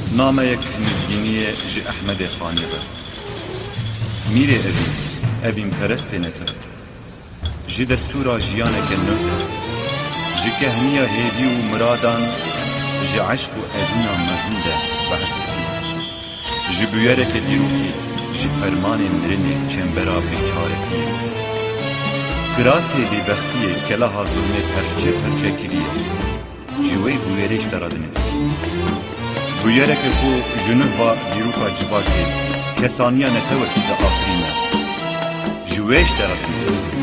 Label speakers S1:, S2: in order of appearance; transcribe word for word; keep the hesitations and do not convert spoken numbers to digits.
S1: Nameyek nizgîniyê ji Ehmedê Xanê be. Mîrê evî, evîn perestê netir. Ji destûra jiyaneke nû, ji kehniya hêvî û miradan, ji eşq û edîna mezin de behs dikî. Ji bûyereke dîrokî, ji fermanê mirinê çembera bêçaretiyê. Kirasê bêbextiyê keleha zulmê perçe perçe kiriye. Ji wê bûyerê ji te re dinivîsî. Bûyereke ku ji nûva dîroka civakê kesaniya netewekî de afirîne. Ji wê ji te re dinivîsî.